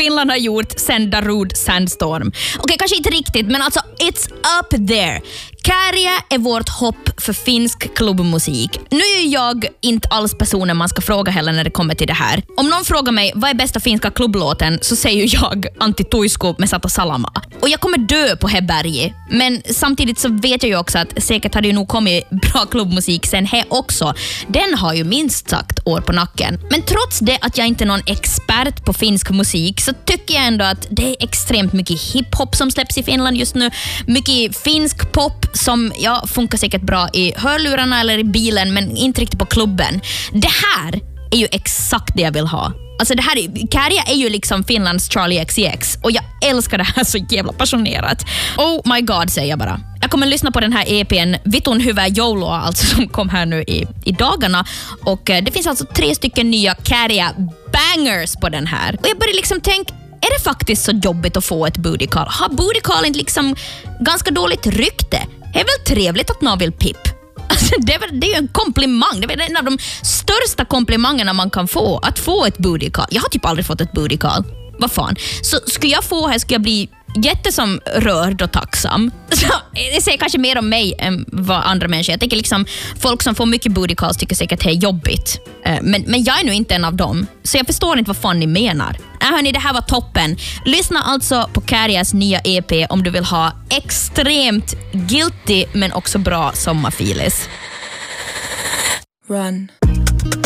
Finland har gjort sen Darude Sandstorm. Okej, kanske inte riktigt, men alltså it's up there. Kääriä är vårt hopp för finsk klubbmusik. Nu är jag inte alls personen man ska fråga heller när det kommer till det här. Om någon frågar mig vad är bästa finska klubblåten så säger jag Antti Tuisku med Sata Salama. Och jag kommer dö på Hebergi. Men samtidigt så vet jag ju också att säkert hade ju nog kommit bra klubbmusik sen här också. Den har ju minst sagt år på nacken. Men trots det att jag inte är någon expert på finsk musik så tycker jag ändå att det är extremt mycket hiphop som släpps i Finland just nu. Mycket finsk pop som funkar säkert bra i hörlurarna eller i bilen men inte riktigt på klubben. Det här är ju exakt det jag vill ha. Alltså det här, Kääriä är ju liksom Finlands Charlie XCX och jag älskar det här så jävla passionerat. Oh my god, säger jag bara. Jag kommer lyssna på den här EP:n Vitun hyvä joulua, alltså som kom här nu i dagarna. Och det finns alltså 3 stycken nya Kääriä bangers på den här. Och jag börjar liksom tänka, är det faktiskt så jobbigt att få ett booty call? Har booty call inte liksom ganska dåligt rykte? Det är väl trevligt att någon vill pip? Alltså, det är ju en komplimang. Det är en av de största komplimangerna man kan få. Att få ett booty call. Jag har typ aldrig fått ett booty call. Vad fan? Så skulle jag få här skulle jag bli jättesom rörd och tacksam. Så, det säger kanske mer om mig än vad andra människor. Jag tänker liksom, folk som får mycket booty calls tycker säkert att det är jobbigt. Men jag är nu inte en av dem. Så jag förstår inte vad fan ni menar. Hörni, det här var toppen. Lyssna alltså på Kääriäs nya EP om du vill ha extremt guilty men också bra sommarfilis. Run.